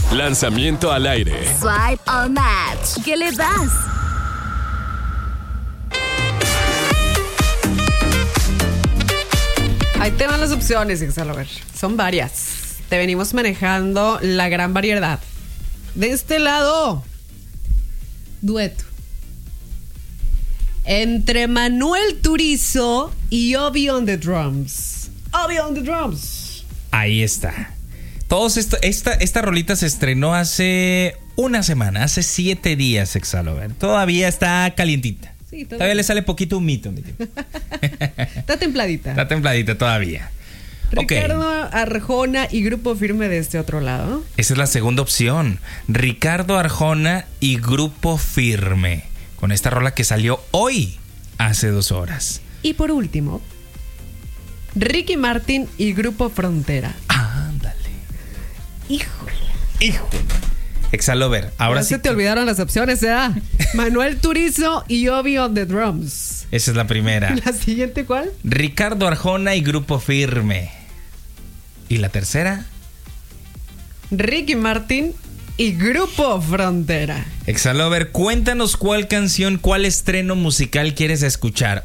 Lanzamiento al aire. Swipe or match. ¿Qué le das? Ahí te van las opciones, Exalover. Son varias. Te venimos manejando la gran variedad. De este lado, dueto entre Manuel Turizo y Obi on the Drums. Obi on the Drums. Ahí está. Esta rolita se estrenó hace una semana, hace 7 días, Exalover. Todavía está calientita. Sí, todavía le sale poquito humito. Está templadita. Está templadita todavía. Ricardo Arjona y Grupo Firme de este otro lado. Esa es la segunda opción. Ricardo Arjona y Grupo Firme. Con esta rola que salió hoy, hace 2 horas. Y por último, Ricky Martin y Grupo Frontera. Ándale. Híjole. Exalover, ahora sí. Se te olvidaron las opciones, ¿verdad? Manuel Turizo y Obi on the Drums. Esa es la primera. ¿La siguiente cuál? Ricardo Arjona y Grupo Firme. ¿Y la tercera? Ricky Martin y Grupo Frontera. Exalover, cuéntanos cuál canción, cuál estreno musical quieres escuchar.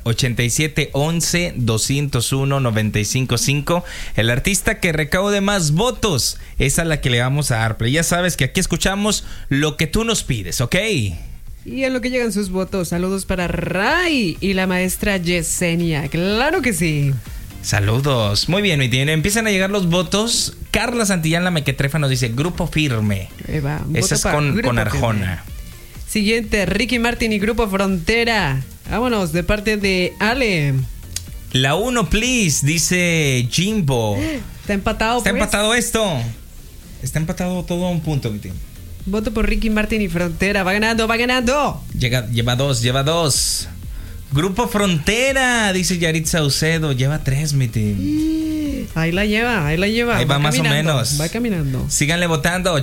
8711-201-955. El artista que recaude más votos es a la que le vamos a dar play. Ya sabes que aquí escuchamos lo que tú nos pides, ¿ok? Y en lo que llegan sus votos, saludos para Ray y la maestra Yesenia. Claro que sí. Saludos. Muy bien, mi tío. Empiezan a llegar los votos. Carla Santillán, la mequetrefa, nos dice Grupo Firme. Esa es con Arjona. Firme. Siguiente, Ricky Martin y Grupo Frontera. Vámonos, de parte de Ale. La 1, please, dice Jimbo. Está empatado, Está empatado esto. Está empatado todo a un punto, mi tío. Voto por Ricky Martin y Frontera. Va ganando, va ganando. Lleva dos. Grupo Frontera, dice Yarit Saucedo. Lleva 3, mi tío. Ahí la lleva. Ahí va más o menos. Va caminando. Síganle votando.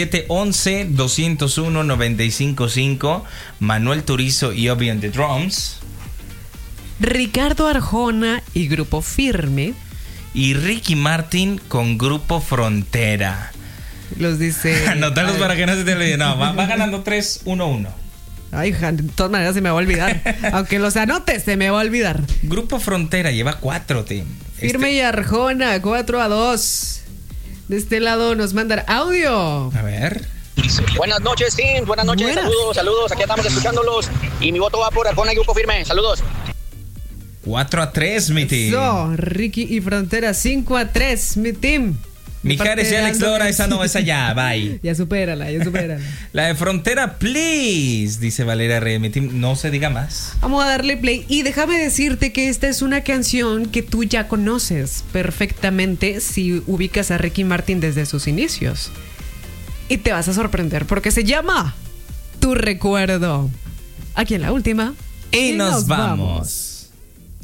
8711-201-955. Manuel Turizo y Obi on the Drums. Ricardo Arjona y Grupo Firme. Y Ricky Martin con Grupo Frontera. Los dice. Anotarlos para que no se te olvide. No, va ganando 3-1-1. Ay, de todas maneras se me va a olvidar. Aunque los anotes, se me va a olvidar. Grupo Frontera lleva 4, tío. Firme y Arjona, 4-2. De este lado nos mandan audio. A ver. Buenas noches, Tim. Buenas noches. Saludos. Aquí estamos escuchándolos. Y mi voto va por Arjona y Grupo Firme. Saludos. 4-3, mi team. Ricky y Frontera, 5-3, mi team. Mijares y Alex Lora, esa ya, bye. Ya supérala. La de Frontera, please, dice Valeria Reyes. Mi team, no se diga más. Vamos a darle play. Y déjame decirte que esta es una canción que tú ya conoces perfectamente si ubicas a Ricky Martin desde sus inicios. Y te vas a sorprender porque se llama Tu Recuerdo. Aquí en la última. Y nos vamos.